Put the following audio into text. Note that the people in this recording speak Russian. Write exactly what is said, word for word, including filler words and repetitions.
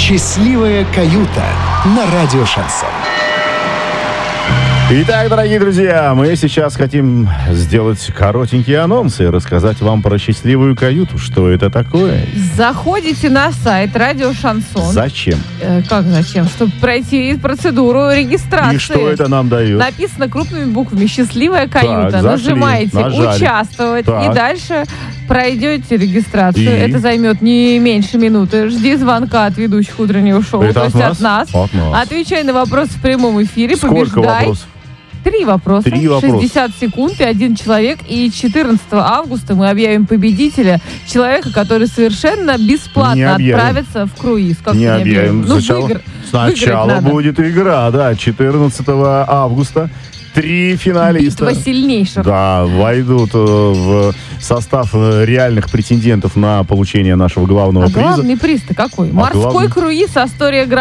Счастливая каюта на радио «Шансон». Итак, дорогие друзья, мы сейчас хотим сделать коротенькие анонсы и рассказать вам про счастливую каюту. Что это такое? Заходите на сайт Радио Шансон. Зачем? Э, как зачем? Чтобы пройти процедуру регистрации. И что это нам дает? Написано крупными буквами «Счастливая каюта». Так, зашли, нажимаете нажали. «Участвовать» Так. и дальше пройдете регистрацию. И? Это займет не меньше минуты. Жди звонка от ведущих утреннего шоу, Это то от есть нас? от нас. От нас. Отвечай на вопросы в прямом эфире. Сколько побеждай. вопросов? Три вопроса, Три вопроса. шестьдесят секунд и один человек. И четырнадцатого августа мы объявим победителя, человека, который совершенно Не бесплатно объявим. отправится в круиз. Как Не не объявим. Ну, Сначала, выигр- сначала выиграть надо. будет игра, да, четырнадцатого августа. Три финалиста. Битва сильнейших. Да, войдут э, в состав э, реальных претендентов на получение нашего главного А приза. главный приз-то какой? А Морской главный- круиз «Астория Гранд».